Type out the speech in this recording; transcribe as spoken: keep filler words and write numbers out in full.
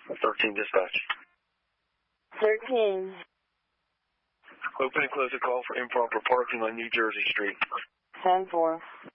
thirteen dispatch. thirteen. Open and close a call for improper parking on New Jersey Street. ten four.